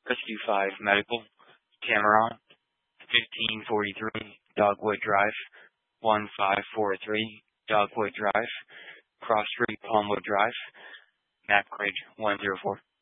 Rescue 5 Medical, Tamaron, 1543 Dogwood Drive, 1543 Dogwood Drive, Cross Street, Palmwood Drive, Map Grid 104.